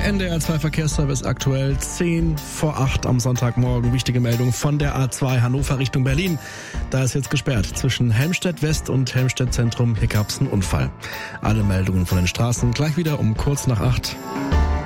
NDR 2 Verkehrsservice aktuell 7:50 am Sonntagmorgen. Wichtige Meldung von der A2 Hannover Richtung Berlin. Da ist jetzt gesperrt. Zwischen Helmstedt West und Helmstedt Zentrum. Hier gab's einen Unfall. Alle Meldungen von den Straßen gleich wieder um kurz nach 8.